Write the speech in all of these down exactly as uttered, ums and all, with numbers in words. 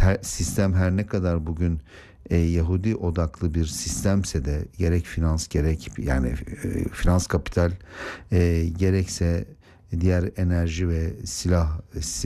her, sistem her ne kadar bugün e, Yahudi odaklı bir sistemse de gerek finans gerek yani e, finans kapital e, gerekse diğer enerji ve silah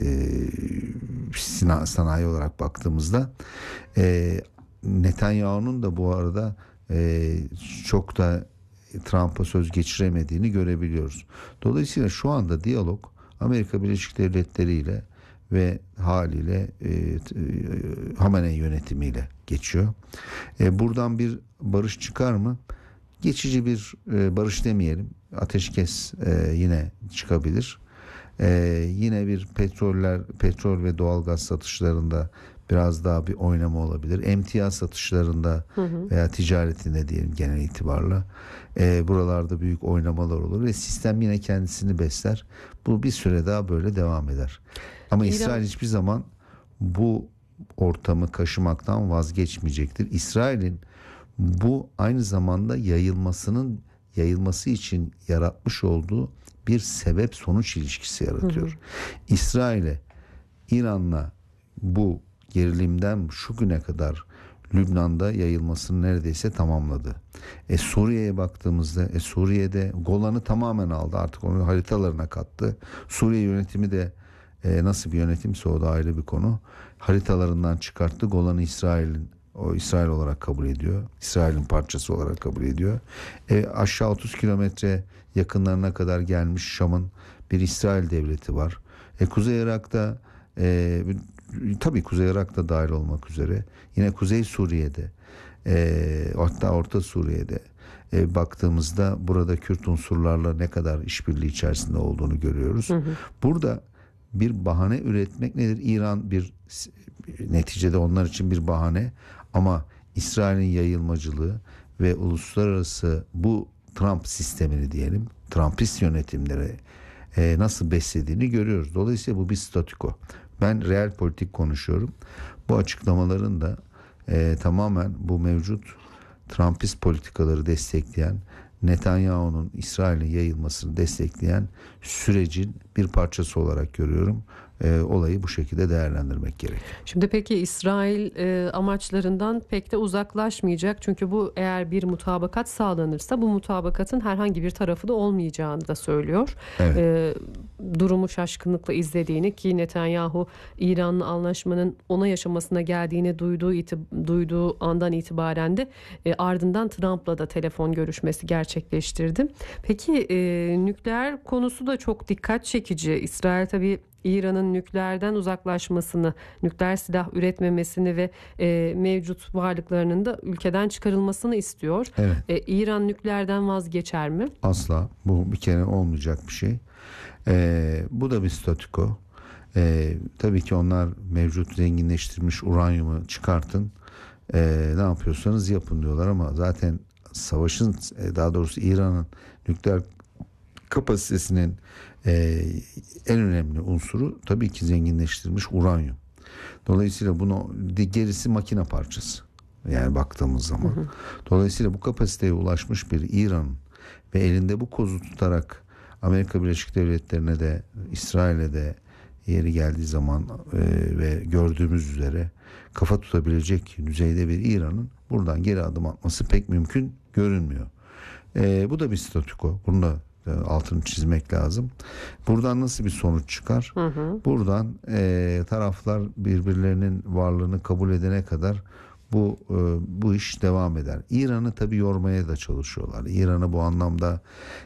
e, sanayi olarak baktığımızda e, Netanyahu'nun da bu arada e, çok da Trump'a söz geçiremediğini görebiliyoruz. Dolayısıyla şu anda diyalog Amerika Birleşik Devletleri ile ve haliyle e, e, Hamenei yönetimiyle geçiyor. E, buradan bir barış çıkar mı? Geçici bir e, barış demeyelim. Ateşkes e, yine çıkabilir. E, yine bir petroller, petrol ve doğalgaz satışlarında biraz daha bir oynama olabilir. Emtia satışlarında hı hı. veya ticaretinde diyelim genel itibarla e, buralarda büyük oynamalar olur ve sistem yine kendisini besler. Bu bir süre daha böyle devam eder. Ama İran... İsrail hiçbir zaman bu ortamı kaşımaktan vazgeçmeyecektir. İsrail'in bu aynı zamanda yayılmasının yayılması için yaratmış olduğu bir sebep sonuç ilişkisi yaratıyor. Hı hı. İsrail'e İran'la bu gerilimden şu güne kadar Lübnan'da yayılmasını neredeyse tamamladı. E Suriye'ye baktığımızda e Suriye'de Golan'ı tamamen aldı, artık onu haritalarına kattı. Suriye yönetimi de e, nasıl bir yönetimse o da ayrı bir konu. Haritalarından çıkarttı. Golan'ı İsrail'in o İsrail olarak kabul ediyor. İsrail'in parçası olarak kabul ediyor. E, aşağı otuz kilometre yakınlarına kadar gelmiş Şam'ın bir İsrail devleti var. E, Kuzey Irak'ta e, tabii Kuzey Irak'ta dahil olmak üzere yine Kuzey Suriye'de e, hatta Orta Suriye'de e, baktığımızda burada Kürt unsurlarla ne kadar işbirliği içerisinde olduğunu görüyoruz. Hı hı. Burada bir bahane üretmek nedir? İran bir neticede onlar için bir bahane ama İsrail'in yayılmacılığı ve uluslararası bu Trump sistemini diyelim, Trumpist yönetimleri e, nasıl beslediğini görüyoruz. Dolayısıyla bu bir statüko. Ben real politik konuşuyorum. Bu açıklamaların da e, tamamen bu mevcut Trumpist politikaları destekleyen, Netanyahu'nun İsrail'in yayılmasını destekleyen sürecin bir parçası olarak görüyorum. E, olayı bu şekilde değerlendirmek gerek. Şimdi peki İsrail e, amaçlarından pek de uzaklaşmayacak. Çünkü bu eğer bir mutabakat sağlanırsa bu mutabakatın herhangi bir tarafı da olmayacağını da söylüyor. Evet. E, durumu şaşkınlıkla izlediğini ki Netanyahu İran'la anlaşmanın ona yaşamasına geldiğini duyduğu iti- duyduğu andan itibaren de e, ardından Trump'la da telefon görüşmesi gerçekleştirdi. Peki e, nükleer konusu da çok dikkat çekici. İsrail tabii İran'ın nükleerden uzaklaşmasını, nükleer silah üretmemesini ve e, mevcut varlıklarının da ülkeden çıkarılmasını istiyor. Evet. E, İran nükleerden vazgeçer mi? Asla. Bu bir kere olmayacak bir şey. E, bu da bir statüko. E, tabii ki onlar mevcut zenginleştirilmiş uranyumu çıkartın. E, ne yapıyorsanız yapın diyorlar ama zaten savaşın, daha doğrusu İran'ın nükleer kapasitesinin Ee, en önemli unsuru tabii ki zenginleştirilmiş uranyum. Dolayısıyla bunu gerisi makine parçası. Yani baktığımız zaman. Hı hı. Dolayısıyla bu kapasiteye ulaşmış bir İran ve elinde bu kozu tutarak Amerika Birleşik Devletleri'ne de İsrail'e de yeri geldiği zaman e, ve gördüğümüz üzere kafa tutabilecek düzeyde bir İran'ın buradan geri adım atması pek mümkün görünmüyor. E, bu da bir statüko. Bunu da altını çizmek lazım. Buradan nasıl bir sonuç çıkar? Hı hı. Buradan e, taraflar birbirlerinin varlığını kabul edene kadar bu e, bu iş devam eder. İran'ı tabii yormaya da çalışıyorlar. İran'ı bu anlamda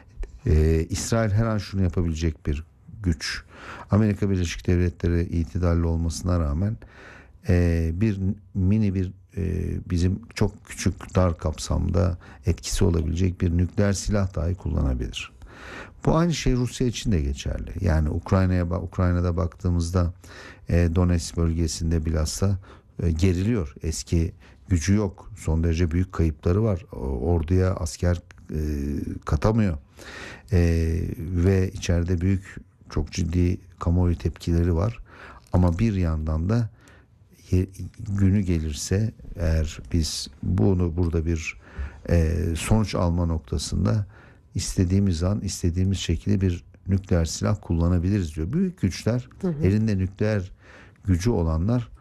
e, İsrail her an şunu yapabilecek bir güç. Amerika Birleşik Devletleri itidalli olmasına rağmen e, bir mini bir e, bizim çok küçük dar kapsamda etkisi olabilecek bir nükleer silah dahi kullanabilir. Bu aynı şey Rusya için de geçerli. Yani Ukrayna'ya Ukrayna'da baktığımızda e, Donetsk bölgesinde bilhassa e, geriliyor. Eski gücü yok. Son derece büyük kayıpları var. Orduya asker e, katamıyor. E, ve içeride büyük çok ciddi kamuoyu tepkileri var. Ama bir yandan da ye, günü gelirse eğer biz bunu burada bir e, sonuç alma noktasında İstediğimiz an istediğimiz şekilde bir nükleer silah kullanabiliriz diyor. Büyük güçler, hı hı. elinde nükleer gücü olanlar